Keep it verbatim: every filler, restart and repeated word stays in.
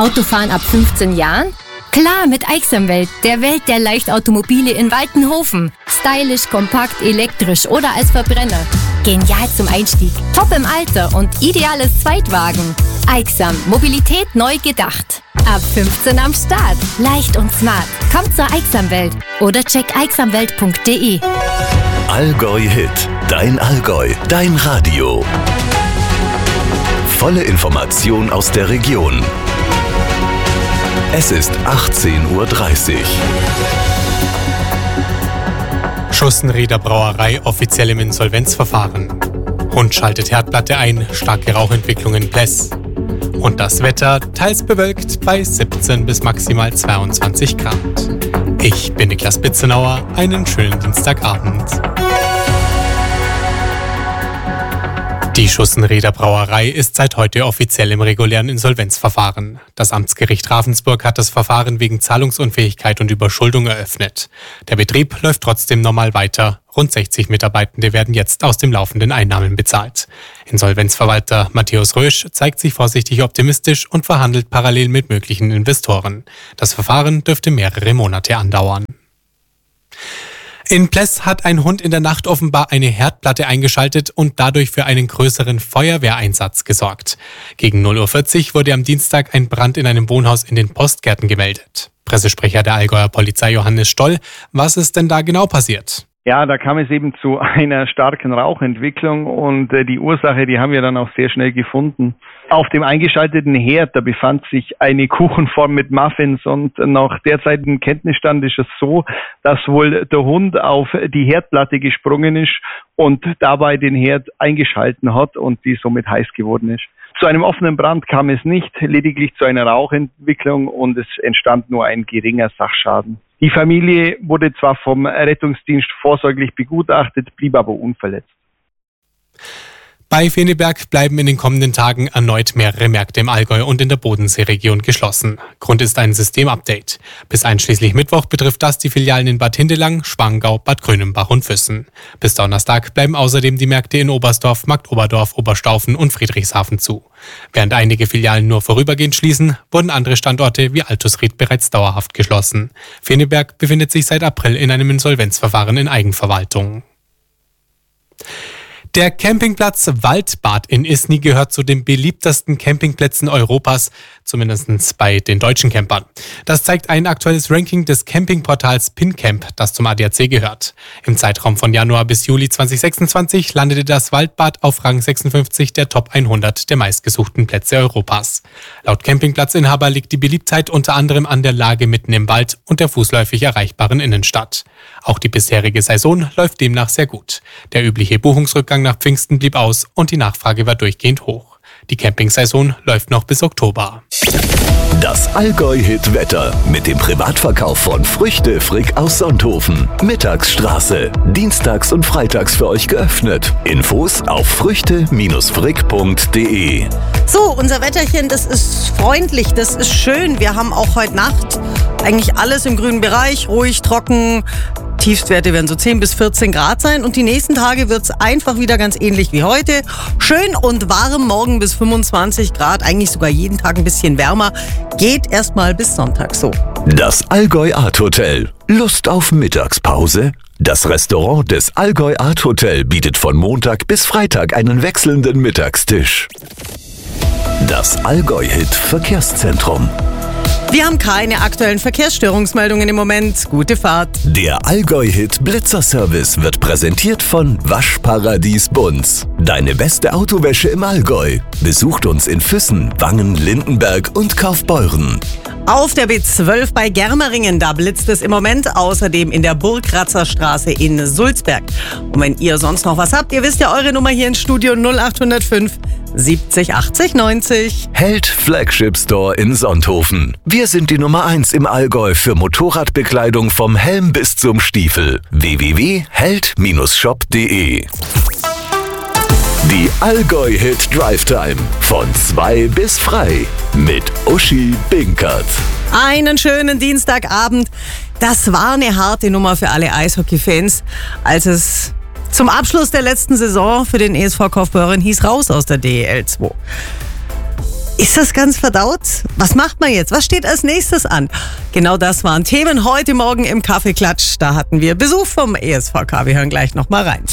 Autofahren ab fünfzehn Jahren? Klar, mit Aixamwelt, der Welt der Leichtautomobile in Waltenhofen. Stylisch, kompakt, elektrisch oder als Verbrenner. Genial zum Einstieg, top im Alter und ideales Zweitwagen. Aixam, Mobilität neu gedacht. Ab fünfzehn am Start, leicht und smart. Kommt zur Aixamwelt oder check aixamwelt punkt de. Allgäu Hit, dein Allgäu, dein Radio. Volle Information aus der Region. Es ist achtzehn Uhr dreißig. Schussenrieder Brauerei offiziell im Insolvenzverfahren. Hund schaltet Herdplatte ein, starke Rauchentwicklung in Pless. Und das Wetter teils bewölkt bei siebzehn bis maximal zweiundzwanzig Grad. Ich bin Niklas Bitzenauer, einen schönen Dienstagabend. Die Schussenrieder Brauerei ist seit heute offiziell im regulären Insolvenzverfahren. Das Amtsgericht Ravensburg hat das Verfahren wegen Zahlungsunfähigkeit und Überschuldung eröffnet. Der Betrieb läuft trotzdem normal weiter. Rund sechzig Mitarbeitende werden jetzt aus dem laufenden Einnahmen bezahlt. Insolvenzverwalter Matthäus Rösch zeigt sich vorsichtig optimistisch und verhandelt parallel mit möglichen Investoren. Das Verfahren dürfte mehrere Monate andauern. In Pless hat ein Hund in der Nacht offenbar eine Herdplatte eingeschaltet und dadurch für einen größeren Feuerwehreinsatz gesorgt. Gegen null Uhr vierzig wurde am Dienstag ein Brand in einem Wohnhaus in den Postgärten gemeldet. Pressesprecher der Allgäuer Polizei Johannes Stoll, was ist denn da genau passiert? Ja, da kam es eben zu einer starken Rauchentwicklung und äh, die Ursache, die haben wir dann auch sehr schnell gefunden. Auf dem eingeschalteten Herd, da befand sich eine Kuchenform mit Muffins und nach derzeitigem Kenntnisstand ist es so, dass wohl der Hund auf die Herdplatte gesprungen ist und dabei den Herd eingeschalten hat und die somit heiß geworden ist. Zu einem offenen Brand kam es nicht, lediglich zu einer Rauchentwicklung und es entstand nur ein geringer Sachschaden. Die Familie wurde zwar vom Rettungsdienst vorsorglich begutachtet, blieb aber unverletzt. Bei Feneberg bleiben in den kommenden Tagen erneut mehrere Märkte im Allgäu und in der Bodenseeregion geschlossen. Grund ist ein Systemupdate. Bis einschließlich Mittwoch betrifft das die Filialen in Bad Hindelang, Schwangau, Bad Grönenbach und Füssen. Bis Donnerstag bleiben außerdem die Märkte in Oberstdorf, Marktoberdorf, Oberstaufen und Friedrichshafen zu. Während einige Filialen nur vorübergehend schließen, wurden andere Standorte wie Altusried bereits dauerhaft geschlossen. Feneberg befindet sich seit April in einem Insolvenzverfahren in Eigenverwaltung. Der Campingplatz Waldbad in Isny gehört zu den beliebtesten Campingplätzen Europas, zumindest bei den deutschen Campern. Das zeigt ein aktuelles Ranking des Campingportals PinCamp, das zum A D A C gehört. Im Zeitraum von Januar bis Juli zweitausendsechsundzwanzig landete das Waldbad auf Rang sechsundfünfzig der Top hundert der meistgesuchten Plätze Europas. Laut Campingplatzinhaber liegt die Beliebtheit unter anderem an der Lage mitten im Wald und der fußläufig erreichbaren Innenstadt. Auch die bisherige Saison läuft demnach sehr gut. Der übliche Buchungsrückgang nach Pfingsten blieb aus und die Nachfrage war durchgehend hoch. Die Campingsaison läuft noch bis Oktober. Das Allgäu-Hit-Wetter mit dem Privatverkauf von Früchte Frick aus Sonthofen. Mittagsstraße. Dienstags und freitags für euch geöffnet. Infos auf früchte frick punkt de. So, unser Wetterchen, das ist freundlich, das ist schön. Wir haben auch heute Nacht eigentlich alles im grünen Bereich, ruhig, trocken. Tiefstwerte werden so zehn bis vierzehn Grad sein und die nächsten Tage wird es einfach wieder ganz ähnlich wie heute. Schön und warm, morgen bis fünfundzwanzig Grad, eigentlich sogar jeden Tag ein bisschen wärmer. Geht erstmal bis Sonntag so. Das Allgäu Art Hotel. Lust auf Mittagspause? Das Restaurant des Allgäu Art Hotel bietet von Montag bis Freitag einen wechselnden Mittagstisch. Das Allgäu Hit Verkehrszentrum. Wir haben keine aktuellen Verkehrsstörungsmeldungen im Moment. Gute Fahrt. Der Allgäu-Hit Blitzerservice wird präsentiert von Waschparadies Bunz. Deine beste Autowäsche im Allgäu. Besucht uns in Füssen, Wangen, Lindenberg und Kaufbeuren. Auf der B zwölf bei Germeringen, da blitzt es im Moment. Außerdem in der Burgratzer Straße in Sulzberg. Und wenn ihr sonst noch was habt, ihr wisst ja eure Nummer hier ins Studio null acht null fünf siebzig achtzig neunzig. Held Flagship Store in Sonthofen. Wir sind die Nummer eins im Allgäu für Motorradbekleidung vom Helm bis zum Stiefel. w w w punkt held shop punkt de. Die Allgäu-Hit Drive Time von zwei bis frei mit Uschi Binkert. Einen schönen Dienstagabend. Das war eine harte Nummer für alle Eishockey-Fans, als es zum Abschluss der letzten Saison für den E S V Kaufbeuren hieß raus aus der D E L zwei. Ist das ganz verdaut? Was macht man jetzt? Was steht als nächstes an? Genau das waren Themen heute Morgen im Kaffeeklatsch. Da hatten wir Besuch vom E S V K. Wir hören gleich noch mal rein.